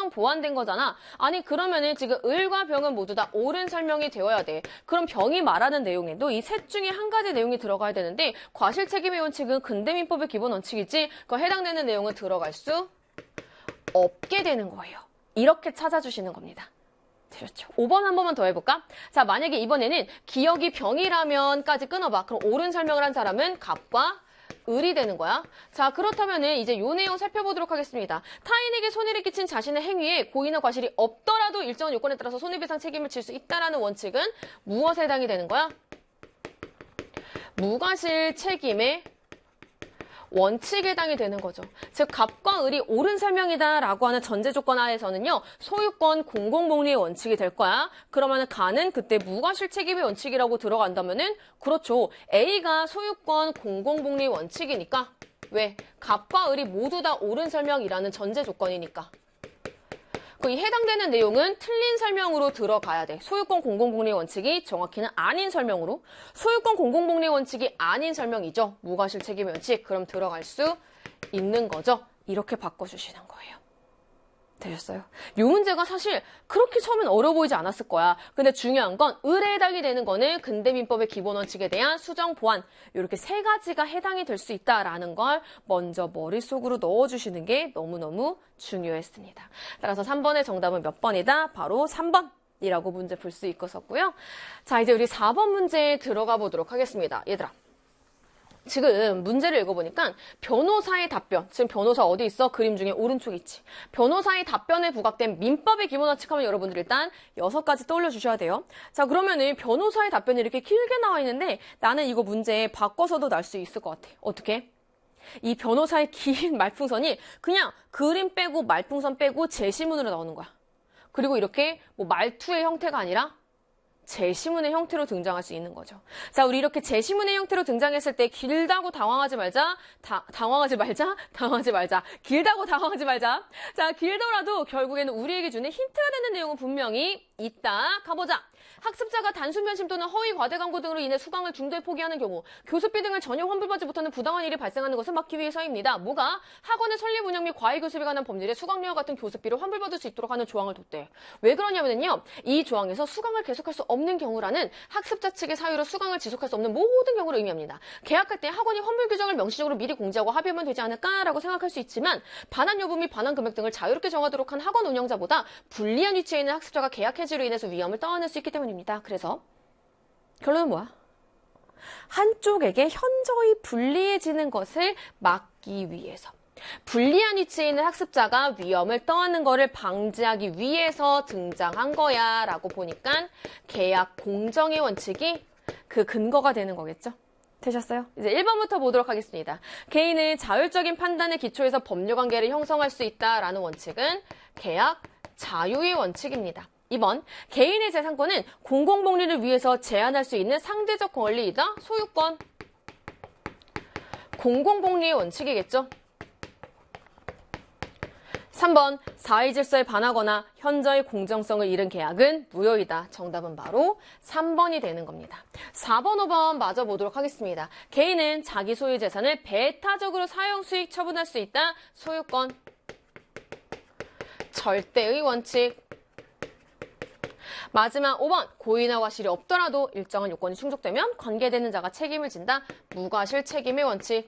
수정 보완된 거잖아. 아니 그러면은 지금 을과 병은 모두 다 옳은 설명이 되어야 돼. 그럼 병이 말하는 내용에도 이 셋 중에 한 가지 내용이 들어가야 되는데 과실책임의 원칙은 근대민법의 기본 원칙이지 그 해당되는 내용은 들어갈 수 없게 되는 거예요. 이렇게 찾아주시는 겁니다. 되셨죠? 5번 한 번만 더 해볼까? 자, 만약에 이번에는 기억이 병이라면까지 끊어봐. 그럼 옳은 설명을 한 사람은 갑과 을이 되는 거야. 자, 그렇다면은 이제 요 내용 살펴보도록 하겠습니다. 타인에게 손해를 끼친 자신의 행위에 고의나 과실이 없더라도 일정한 요건에 따라서 손해배상 책임을 질 수 있다라는 원칙은 무엇에 해당이 되는 거야? 무과실 책임의 원칙에 해당이 되는 거죠. 즉 갑과 을이 옳은 설명이다라고 하는 전제 조건 하에서는요. 소유권 공공복리의 원칙이 될 거야. 그러면 가는 그때 무과실 책임의 원칙이라고 들어간다면은 그렇죠. A가 소유권 공공복리의 원칙이니까 왜? 갑과 을이 모두 다 옳은 설명이라는 전제 조건이니까. 이 해당되는 내용은 틀린 설명으로 들어가야 돼. 소유권 공공복리 원칙이 정확히는 아닌 설명으로. 소유권 공공복리 원칙이 아닌 설명이죠. 무과실 책임의 원칙. 그럼 들어갈 수 있는 거죠. 이렇게 바꿔주시는 거예요. 되셨어요? 이 문제가 사실 그렇게 처음엔 어려워 보이지 않았을 거야. 근데 중요한 건 을에 해당이 되는 거는 근대민법의 기본 원칙에 대한 수정 보완 이렇게 세 가지가 해당이 될 수 있다라는 걸 먼저 머릿속으로 넣어주시는 게 너무너무 중요했습니다. 따라서 3번의 정답은 몇 번이다? 바로 3번이라고 문제 풀 수 있었고요. 자, 이제 우리 4번 문제에 들어가 보도록 하겠습니다. 얘들아. 지금 문제를 읽어보니까 변호사의 답변, 지금 변호사 어디 있어? 그림 중에 오른쪽에 있지. 변호사의 답변에 부각된 민법의 기본 원칙 하면 여러분들 일단 6가지 떠올려 주셔야 돼요. 자, 그러면은 변호사의 답변이 이렇게 길게 나와 있는데 나는 이거 문제 바꿔서도 날 수 있을 것 같아. 어떻게? 이 변호사의 긴 말풍선이 그냥 그림 빼고 말풍선 빼고 제시문으로 나오는 거야. 그리고 이렇게 뭐 말투의 형태가 아니라 제시문의 형태로 등장할 수 있는 거죠. 자, 우리 이렇게 제시문의 형태로 등장했을 때 길다고 당황하지 말자. 길다고 당황하지 말자. 자, 길더라도 결국에는 우리에게 주는 힌트가 되는 내용은 분명히 있다. 가보자. 학습자가 단순 변심 또는 허위 과대 광고 등으로 인해 수강을 중도에 포기하는 경우 교습비 등을 전혀 환불받지 못하는 부당한 일이 발생하는 것을 막기 위해서입니다. 뭐가? 학원의 설립 운영 및 과외 교습에 관한 법률에 수강료와 같은 교습비를 환불받을 수 있도록 하는 조항을 뒀대. 왜 그러냐면요. 이 조항에서 수강을 계속할 수 없는 경우라는 학습자 측의 사유로 수강을 지속할 수 없는 모든 경우를 의미합니다. 계약할 때 학원이 환불 규정을 명시적으로 미리 공지하고 합의하면 되지 않을까라고 생각할 수 있지만 반환 여부 및 반환 금액 등을 자유롭게 정하도록 한 학원 운영자보다 불리한 위치에 있는 학습자가 계약 해지로 인해서 위험을 떠안을 수 있기 때문입니다. 그래서 결론은 뭐야? 한쪽에게 현저히 불리해지는 것을 막기 위해서 불리한 위치에 있는 학습자가 위험을 떠안는 것을 방지하기 위해서 등장한 거야 라고 보니까 계약 공정의 원칙이 그 근거가 되는 거겠죠? 되셨어요? 이제 1번부터 보도록 하겠습니다. 개인의 자율적인 판단에 기초해서 법률관계를 형성할 수 있다라는 원칙은 계약 자유의 원칙입니다. 2번, 개인의 재산권은 공공복리를 위해서 제한할 수 있는 상대적 권리이다. 소유권. 공공복리의 원칙이겠죠? 3번, 사회 질서에 반하거나 현저의 공정성을 잃은 계약은 무효이다. 정답은 바로 3번이 되는 겁니다. 4번, 5번 마저 보도록 하겠습니다. 개인은 자기 소유 재산을 배타적으로 사용 수익 처분할 수 있다. 소유권. 절대의 원칙. 마지막 5번, 고의나 과실이 없더라도 일정한 요건이 충족되면 관계되는 자가 책임을 진다. 무과실 책임의 원칙.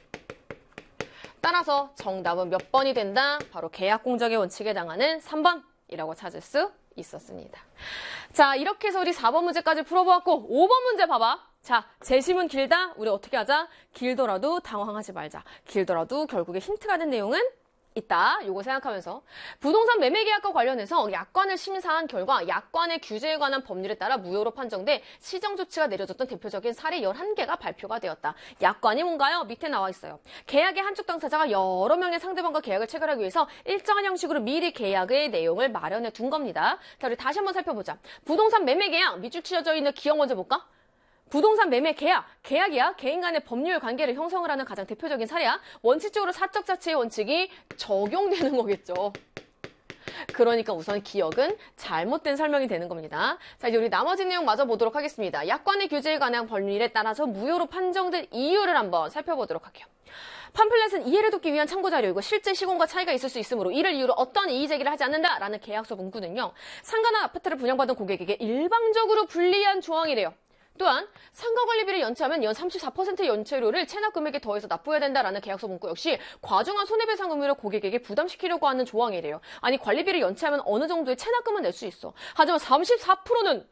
따라서 정답은 몇 번이 된다? 바로 계약공정의 원칙에 해당하는 3번이라고 찾을 수 있었습니다. 자, 이렇게 해서 우리 4번 문제까지 풀어보았고 5번 문제 봐봐. 자, 재심은 길다? 우리 어떻게 하자? 길더라도 당황하지 말자. 길더라도 결국에 힌트가 된 내용은 있다. 요거 생각하면서 부동산 매매 계약과 관련해서 약관을 심사한 결과 약관의 규제에 관한 법률에 따라 무효로 판정돼 시정 조치가 내려졌던 대표적인 사례 11개가 발표가 되었다. 약관이 뭔가요? 밑에 나와 있어요. 계약의 한쪽 당사자가 여러 명의 상대방과 계약을 체결하기 위해서 일정한 형식으로 미리 계약의 내용을 마련해 둔 겁니다. 자, 우리 다시 한번 살펴보자. 부동산 매매 계약 밑줄 치어져 있는 기억 먼저 볼까? 부동산 매매 계약이야. 개인 간의 법률 관계를 형성을 하는 가장 대표적인 사례야. 원칙적으로 사적 자체의 원칙이 적용되는 거겠죠. 그러니까 우선 기억은 잘못된 설명이 되는 겁니다. 자, 이제 우리 나머지 내용 마저 보도록 하겠습니다. 약관의 규제에 관한 법률에 따라서 무효로 판정된 이유를 한번 살펴보도록 할게요. 팜플렛은 이해를 돕기 위한 참고자료이고 실제 시공과 차이가 있을 수 있으므로 이를 이유로 어떤 이의제기를 하지 않는다라는 계약서 문구는요. 상가나 아파트를 분양받은 고객에게 일방적으로 불리한 조항이래요. 또한 상가 관리비를 연체하면 연 34% 연체료를 체납 금액에 더해서 납부해야 된다라는 계약서 문구 역시 과중한 손해배상 의무를 고객에게 부담시키려고 하는 조항이래요. 아니 관리비를 연체하면 어느 정도의 체납금은 낼 수 있어. 하지만 34%는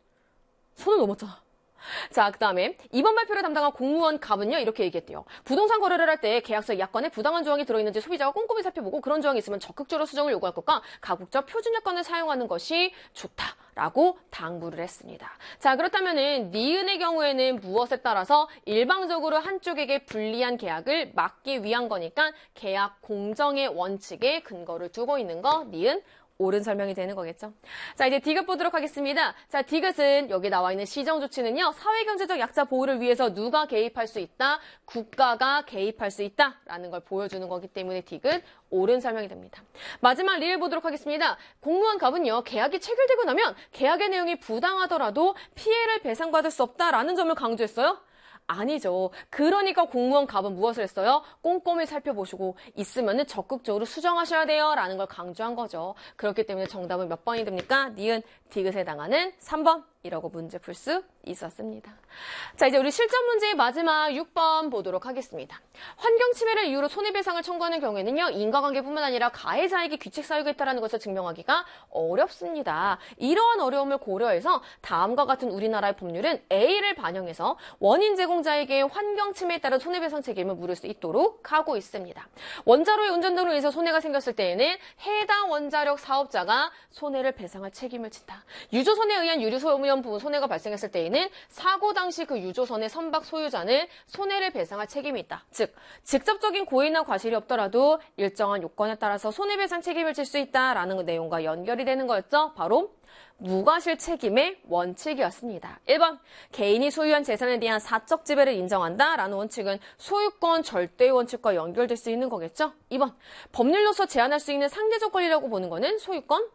손을 넘었잖아. 자, 그 다음에 이번 발표를 담당한 공무원 갑은요 이렇게 얘기했대요. 부동산 거래를 할 때 계약서 약관에 부당한 조항이 들어있는지 소비자가 꼼꼼히 살펴보고 그런 조항이 있으면 적극적으로 수정을 요구할 것과 가국적 표준 약관을 사용하는 것이 좋다라고 당부를 했습니다. 자, 그렇다면은 니은의 경우에는 무엇에 따라서 일방적으로 한쪽에게 불리한 계약을 막기 위한 거니까 계약 공정의 원칙에 근거를 두고 있는 거 니은 옳은 설명이 되는 거겠죠. 자, 이제 디귿 보도록 하겠습니다. 자, 디귿은 여기 나와 있는 시정 조치는요. 사회경제적 약자 보호를 위해서 누가 개입할 수 있다? 국가가 개입할 수 있다라는 걸 보여주는 거기 때문에 디귿 옳은 설명이 됩니다. 마지막 리을 보도록 하겠습니다. 공무원 갑은요. 계약이 체결되고 나면 계약의 내용이 부당하더라도 피해를 배상받을 수 없다라는 점을 강조했어요. 아니죠. 그러니까 공무원 갑은 무엇을 했어요? 꼼꼼히 살펴보시고 있으면 적극적으로 수정하셔야 돼요 라는 걸 강조한 거죠. 그렇기 때문에 정답은 몇 번이 됩니까? 니은 디귿에 해당하는 3번이라고 문제 풀 수 있었습니다. 자, 이제 우리 실전 문제의 마지막 6번 보도록 하겠습니다. 환경 침해를 이유로 손해배상을 청구하는 경우에는요. 인과관계뿐만 아니라 가해자에게 규칙 사유가 있다는 것을 증명하기가 어렵습니다. 이러한 어려움을 고려해서 다음과 같은 우리나라의 법률은 A를 반영해서 원인 제공자에게 환경 침해에 따른 손해배상 책임을 물을 수 있도록 하고 있습니다. 원자로의 운전 등으로 인해서 손해가 생겼을 때에는 해당 원자력 사업자가 손해를 배상할 책임을 진다. 유조선에 의한 유류소염 부분 손해가 발생했을 때에는 사고 당시 그 유조선의 선박 소유자는 손해를 배상할 책임이 있다. 즉, 직접적인 고의나 과실이 없더라도 일정한 요건에 따라서 손해배상 책임을 질 수 있다라는 내용과 연결이 되는 거였죠. 바로 무과실 책임의 원칙이었습니다. 1번, 개인이 소유한 재산에 대한 사적 지배를 인정한다라는 원칙은 소유권 절대의 원칙과 연결될 수 있는 거겠죠. 2번, 법률로서 제한할 수 있는 상대적 권리라고 보는 거는 소유권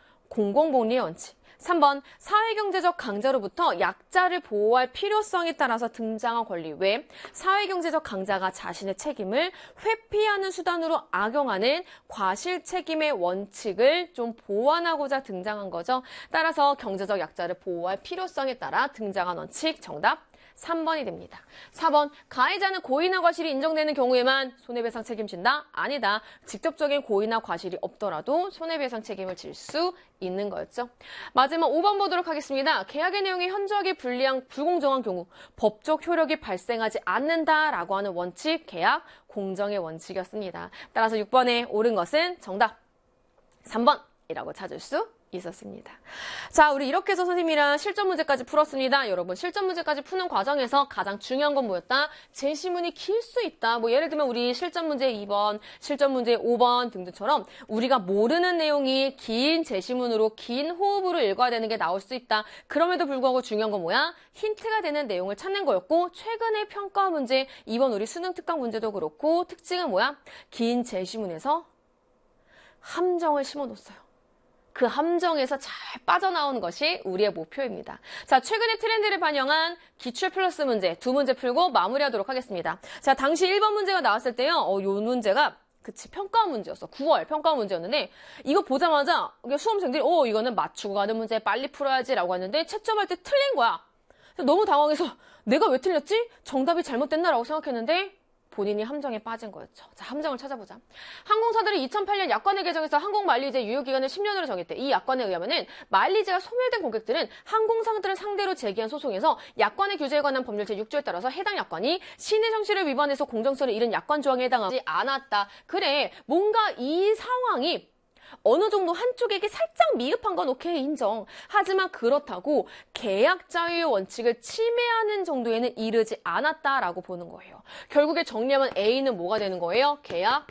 공공복리의 원칙. 3번, 사회경제적 강자로부터 약자를 보호할 필요성에 따라서 등장한 권리 외 사회경제적 강자가 자신의 책임을 회피하는 수단으로 악용하는 과실 책임의 원칙을 좀 보완하고자 등장한 거죠. 따라서 경제적 약자를 보호할 필요성에 따라 등장한 원칙 정답 3번이 됩니다. 4번, 가해자는 고의나 과실이 인정되는 경우에만 손해배상 책임진다? 아니다. 직접적인 고의나 과실이 없더라도 손해배상 책임을 질 수 있는 거였죠. 마지막 5번 보도록 하겠습니다. 계약의 내용이 현저하게 불리한 불공정한 경우 법적 효력이 발생하지 않는다라고 하는 원칙, 계약 공정의 원칙이었습니다. 따라서 6번에 옳은 것은 정답 3번이라고 찾을 수 있었습니다. 자, 우리 이렇게 해서 선생님이랑 실전 문제까지 풀었습니다. 여러분, 실전 문제까지 푸는 과정에서 가장 중요한 건 뭐였다? 제시문이 길 수 있다. 뭐 예를 들면 우리 실전 문제 2번, 실전 문제 5번 등등처럼 우리가 모르는 내용이 긴 제시문으로 긴 호흡으로 읽어야 되는 게 나올 수 있다. 그럼에도 불구하고 중요한 건 뭐야? 힌트가 되는 내용을 찾는 거였고 최근의 평가 문제, 이번 우리 수능 특강 문제도 그렇고 특징은 뭐야? 긴 제시문에서 함정을 심어놓았어요. 그 함정에서 잘 빠져나오는 것이 우리의 목표입니다. 자, 최근의 트렌드를 반영한 기출 플러스 문제 2문제 풀고 마무리하도록 하겠습니다. 자, 당시 1번 문제가 나왔을 때요. 요 문제가 그치, 평가 문제였어. 9월 평가 문제였는데 이거 보자마자 수험생들이 이거는 맞추고 가는 문제 빨리 풀어야지라고 하는데 채점할 때 틀린 거야. 너무 당황해서 내가 왜 틀렸지? 정답이 잘못됐나라고 생각했는데 본인이 함정에 빠진 거였죠. 자, 함정을 찾아보자. 항공사들이 2008년 약관을 개정해서 항공마일리지 유효기간을 10년으로 정했대. 이 약관에 의하면은 마일리지가 소멸된 고객들은 항공사들을 상대로 제기한 소송에서 약관의 규제에 관한 법률 제6조에 따라서 해당 약관이 시내 정시를 위반해서 공정성을 잃은 약관 조항에 해당하지 않았다. 그래, 뭔가 이 상황이 어느 정도 한쪽에게 살짝 미흡한 건 오케이 인정. 하지만 그렇다고 계약 자유의 원칙을 침해하는 정도에는 이르지 않았다라고 보는 거예요. 결국에 정리하면 A는 뭐가 되는 거예요? 계약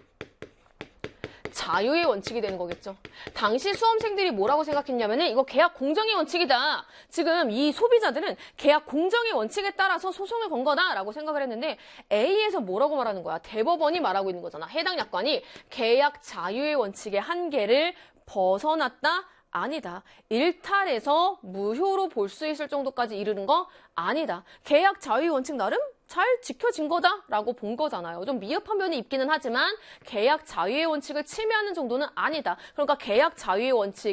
자유의 원칙이 되는 거겠죠. 당시 수험생들이 뭐라고 생각했냐면은 이거 계약 공정의 원칙이다. 지금 이 소비자들은 계약 공정의 원칙에 따라서 소송을 건 거다라고 생각을 했는데 A에서 뭐라고 말하는 거야? 대법원이 말하고 있는 거잖아. 해당 약관이 계약 자유의 원칙의 한계를 벗어났다? 아니다. 일탈해서 무효로 볼 수 있을 정도까지 이르는 거 아니다. 계약 자유의 원칙 나름 잘 지켜진 거다라고 본 거잖아요. 좀 미흡한 면이 있기는 하지만 계약 자유의 원칙을 침해하는 정도는 아니다. 그러니까 계약 자유의 원칙